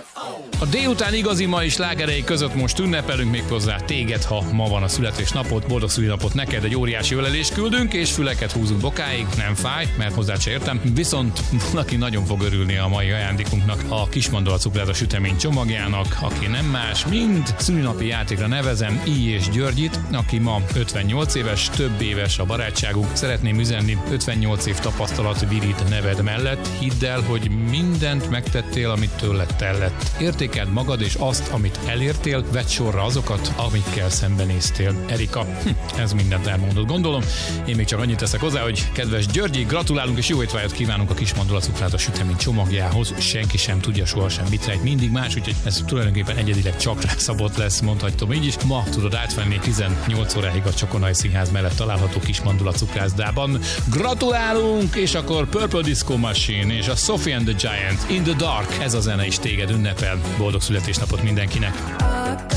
A délután igazi mai slágerei között most ünnepelünk méghozzá téged, ha ma van a születésnapod, boldog szülinapot neked, egy óriási ölelést küldünk, és füleket húzunk bokáig, nem fáj, mert hozzá se értem, viszont valaki nagyon fog örülni a mai ajándékunknak, a Kismandola cukrászda sütemény csomagjának, aki nem más, mint szülinapi játékra nevezem I. és Györgyit, aki ma 58 éves, több éves a barátságunk, szeretném üzenni, 58 év tapasztalat virít neved mellett, hidd el, hogy mindent megtettél, amit tőled tellett. Értékeld magad és azt, amit elértél, vedd sorra azokat, amikkel szembenéztél. Erika, ez mindent elmondott, gondolom. Én még csak annyit teszek hozzá, hogy kedves Györgyi, gratulálunk és jó étvágyat kívánunk a Kismandola cukrászda sütemény csomagjához. Senki sem tudja sohasem, mit rejt, mindig más, úgyhogy ez tulajdonképpen egyedileg csak rá szabott lesz, mondhatom így is. Ma tudod átvenni 18 óráig a Csokonai Színház mellett található Kismandola cukrászdában. Gratulálunk, és akkor Purple Disco Machine és a Sophie and the Giant, In the Dark, ez a zene is téged ünnepel. Boldog születésnapot mindenkinek!